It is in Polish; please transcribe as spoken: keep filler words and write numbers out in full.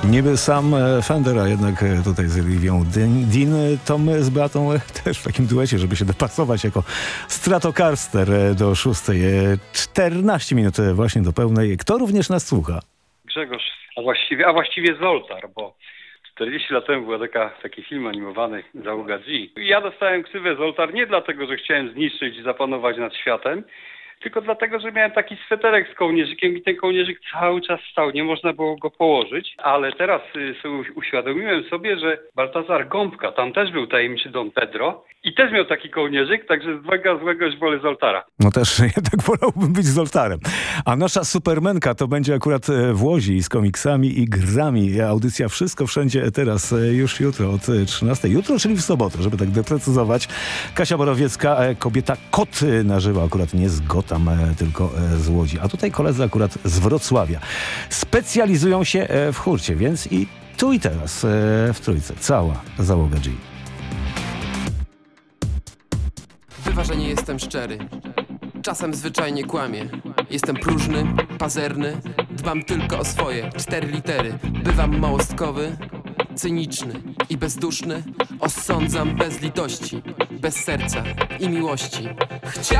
Niby sam Fender, a jednak tutaj z Livią Dean, Tom z Beatą też w takim duecie, żeby się dopasować jako Stratocaster do szóstej. czternaście minut właśnie do pełnej. Kto również nas słucha? Grzegorz, a właściwie, a właściwie Zoltar, bo czterdzieści lat temu był taka, taki film animowany Załoga G. Ja dostałem ksywę Zoltar nie dlatego, że chciałem zniszczyć i zapanować nad światem, tylko dlatego, że miałem taki sweterek z kołnierzykiem i ten kołnierzyk cały czas stał, nie można było go położyć, ale teraz y, sobie uświadomiłem sobie, że Baltazar Gąbka, tam też był tajemniczy Don Pedro i też miał taki kołnierzyk, także z złego złegoś wolę Zoltara. No też jednak wolałbym być Zoltarem. A nasza Supermenka to będzie akurat w Łodzi z komiksami i grami. Audycja Wszystko Wszędzie teraz już jutro od trzynastej. Jutro, czyli w sobotę, żeby tak doprecyzować. Kasia Borowiecka, kobieta kot na żywo, akurat nie z Gotham, tylko z Łodzi. A tutaj koledzy akurat z Wrocławia. Specjalizują się w hurcie, więc i tu i teraz w Trójce cała Załoga G. Bywa, że nie jestem szczery. Czasem zwyczajnie kłamię. Jestem próżny, pazerny. Dbam tylko o swoje cztery litery. Bywam małostkowy, cyniczny i bezduszny. Osądzam bez litości, bez serca i miłości. Chcia